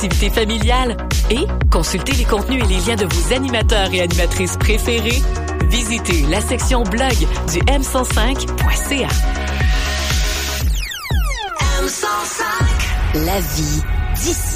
activités familiales et consultez les contenus et les liens de vos animateurs et animatrices préférés. Visitez la section blog du m105.ca. M105. La vie d'ici.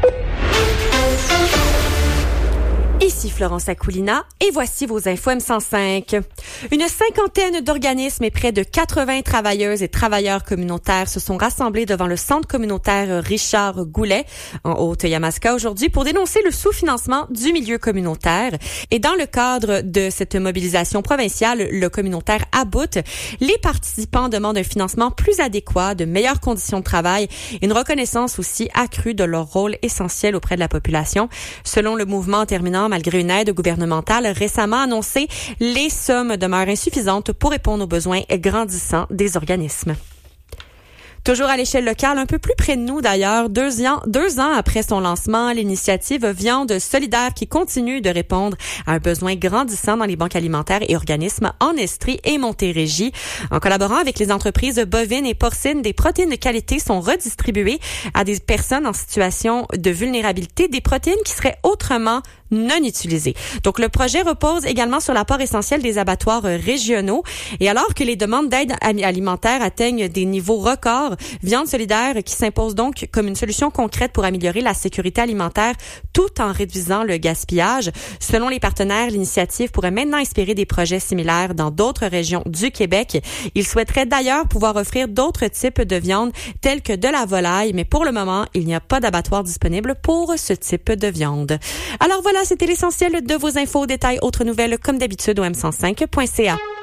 Ici Florence Akoulina et voici vos infos M105. Une cinquantaine d'organismes et près de 80 travailleuses et travailleurs communautaires se sont rassemblés devant le centre communautaire Richard Goulet en Haute-Yamaska aujourd'hui pour dénoncer le sous-financement du milieu communautaire. Et dans le cadre de cette mobilisation provinciale, le communautaire About, les participants demandent un financement plus adéquat, de meilleures conditions de travail et une reconnaissance aussi accrue de leur rôle essentiel auprès de la population. Selon le mouvement terminant, malgré une aide gouvernementale récemment annoncée, les sommes demeurent insuffisantes pour répondre aux besoins grandissants des organismes. Toujours à l'échelle locale, un peu plus près de nous d'ailleurs, 2 ans après son lancement, l'initiative Viande solidaire qui continue de répondre à un besoin grandissant dans les banques alimentaires et organismes en Estrie et Montérégie. En collaborant avec les entreprises bovines et porcines, des protéines de qualité sont redistribuées à des personnes en situation de vulnérabilité, des protéines qui seraient autrement non utilisées. Donc, le projet repose également sur l'apport essentiel des abattoirs régionaux. Et alors que les demandes d'aide alimentaire atteignent des niveaux records, Viande solidaire qui s'impose donc comme une solution concrète pour améliorer la sécurité alimentaire tout en réduisant le gaspillage. Selon les partenaires, l'initiative pourrait maintenant inspirer des projets similaires dans d'autres régions du Québec. Ils souhaiteraient d'ailleurs pouvoir offrir d'autres types de viande tels que de la volaille, mais pour le moment, il n'y a pas d'abattoir disponible pour ce type de viande. Alors voilà, c'était l'essentiel de vos infos. Détails, autres nouvelles, comme d'habitude au m105.ca.